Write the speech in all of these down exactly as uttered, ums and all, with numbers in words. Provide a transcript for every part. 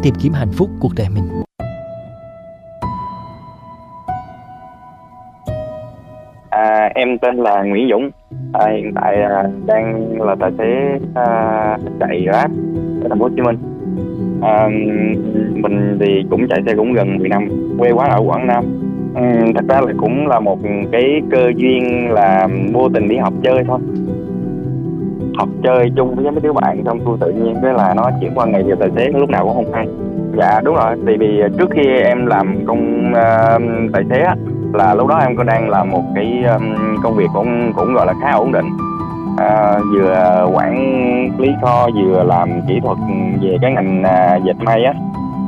tìm kiếm hạnh phúc cuộc đời mình. À, em tên là Nguyễn Dũng. À, hiện tại à, đang là tài xế à, chạy Grab ở thành phố Hồ Chí Minh. À, mình thì cũng chạy xe cũng gần mười năm, quê quán ở Quảng Nam. Ừ, thật ra là cũng là một cái cơ duyên là vô tình đi học chơi thôi, học chơi chung với mấy đứa bạn, xong tôi tự nhiên cái là nó chuyển qua nghề nghiệp tài xế, lúc nào cũng không hay. Dạ đúng rồi, thì vì trước khi em làm công uh, tài xế á, là lúc đó em có đang làm một cái um, công việc cũng cũng gọi là khá ổn định, à, vừa quản lý kho vừa làm kỹ thuật về cái ngành uh, dệt may á.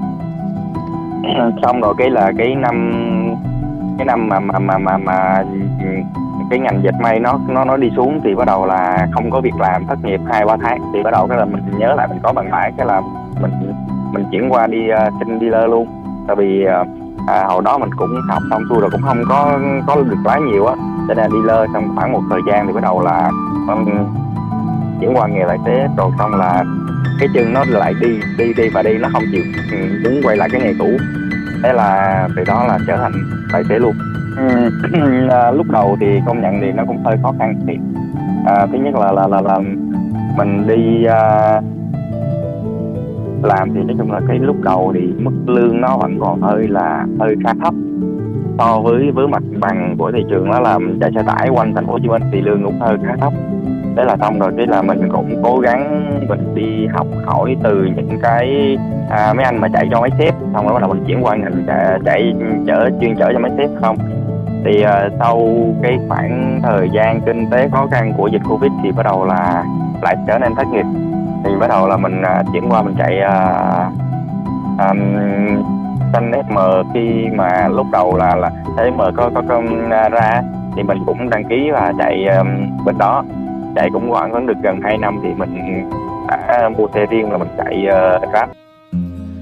Xong rồi cái là cái năm cái năm mà mà mà mà, mà cái ngành dệt may nó nó nó đi xuống, thì bắt đầu là không có việc làm, thất nghiệp hai ba tháng, thì bắt đầu cái là mình nhớ lại mình có bằng lái, cái là mình mình chuyển qua đi uh, xin dealer luôn. Tại vì uh, à, hồi đó mình cũng học xong xuôi rồi cũng không có có được lái nhiều á, cho nên dealer xong khoảng một thời gian thì bắt đầu là um, chuyển qua nghề tài xế. Rồi xong là cái chân nó lại đi đi đi và đi, nó không chịu muốn quay lại cái nghề cũ, thế là từ đó là trở thành tài xế luôn. Ừ, à, lúc đầu thì công nhận thì nó cũng hơi khó khăn thiệt. À, thứ nhất là là là, là mình đi à, làm thì nói chung là cái lúc đầu thì mức lương nó vẫn còn hơi là hơi khá thấp so với với mặt bằng của thị trường. Nó làm chạy xe tải quanh thành phố Hồ Chí Minh thì lương cũng hơi khá thấp. Thế là xong rồi cái là mình cũng cố gắng mình đi học hỏi từ những cái à, mấy anh mà chạy cho máy xếp, xong rồi bắt đầu mình chuyển qua ngành chạy, chạy chở chuyên chở cho máy xếp không. Thì à, sau cái khoảng thời gian kinh tế khó khăn của dịch Covid thì bắt đầu là lại trở nên thất nghiệp, thì bắt đầu là mình à, chuyển qua mình chạy à, um, xanh ép em khi mà lúc đầu là là ép em có có công ra thì mình cũng đăng ký và chạy um, bên đó, chạy cũng khoảng vẫn được gần hai năm thì mình đã mua xe riêng là mình chạy uh, Grab.